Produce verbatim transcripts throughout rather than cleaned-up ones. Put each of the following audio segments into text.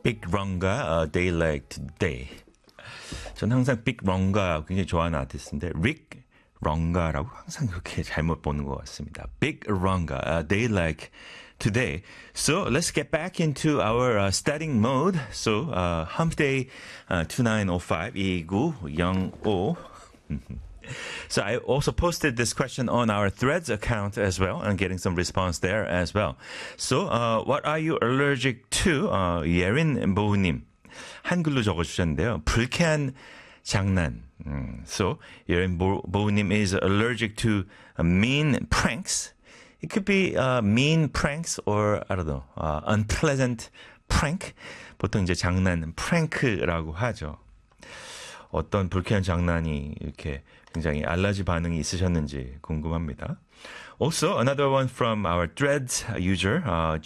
Big Runga, A Day Like Today. 저는 항상 Big Runga 굉장히 좋아하는 아티스트인데 Rick Runga라고 항상 그렇게 잘못 보는 것 같습니다. Big Runga, A Day Like Today. So let's get back into our uh, studying mode. So uh, Hump Day uh, two nine zero five 이구영오. So I also posted this question on our Threads account as well and getting some response there as well. So uh, what are you allergic to? Uh, 예린 보우님 한글로 적어주셨는데요. 불쾌한 장난. Mm. So 예린 보우님 is allergic to uh, mean pranks. It could be uh, mean pranks or I don't know uh, unpleasant prank. 보통 이제 장난 프랭크라고 하죠. 어떤 불쾌한 장난이 이렇게 굉장히 알러지 반응이 있으셨는지 궁금합니다. Also, another one from our Threads user, uh,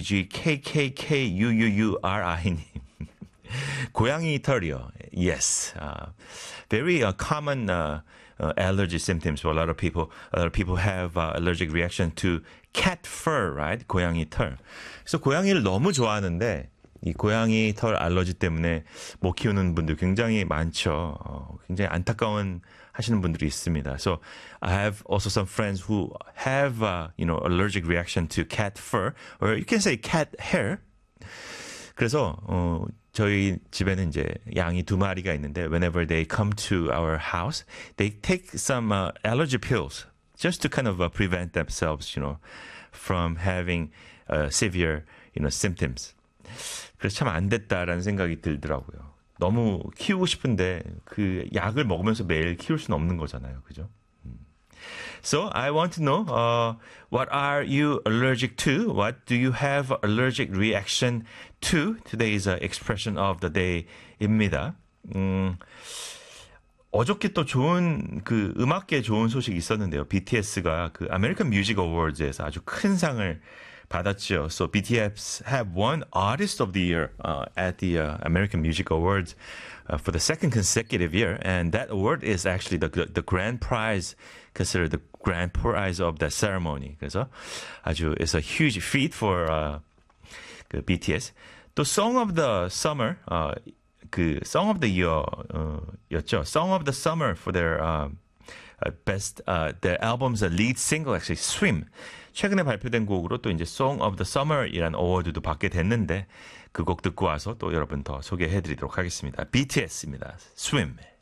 GGGKKKUUURI님. 고양이 털이요. Yes. Uh, very uh, common uh, uh, allergy symptoms for a lot of people. A lot of people have uh, allergic reaction to cat fur, right? 고양이 털. 그래서 고양이를 너무 좋아하는데 이 고양이 털 알러지 때문에 못 키우는 분들 굉장히 많죠. 어, 굉장히 안타까운 하시는 분들이 있습니다. So I have also some friends who have, uh, you know, allergic reaction to cat fur, or you can say cat hair. 그래서 어, 저희 집에는 이제 양이 두 마리가 있는데 whenever they come to our house, they take some uh, allergy pills just to kind of uh, prevent themselves, you know, from having uh, severe, you know, symptoms. 그래서 참 안 됐다라는 생각이 들더라고요. 너무 키우고 싶은데 그 약을 먹으면서 매일 키울 수는 없는 거잖아요. 그죠? So I want to know uh, what are you allergic to? What do you have allergic reaction to? Today's uh, expression of the day입니다. 음, 어저께 또 좋은 그 음악계 좋은 소식이 있었는데요. 비티에스가 그 아메리칸 뮤직 어워즈에서 아주 큰 상을 받았죠. So B T S have won Artist of the Year uh, at the uh, American Music Awards uh, for the second consecutive year, and that award is actually the the grand prize, considered the grand prize of the ceremony. 그래서 아주 it's a huge feat for uh, 그 B T S. 또 Song of the Summer, uh, 그 Song of the Year uh, 였죠. Song of the Summer for their uh, uh, best uh, their album's lead single actually Swim. 최근에 발표된 곡으로 또 이제 Song of the Summer이라는 어워드도 받게 됐는데 그 곡 듣고 와서 또 여러분 더 소개해드리도록 하겠습니다. 비티에스입니다. Swim.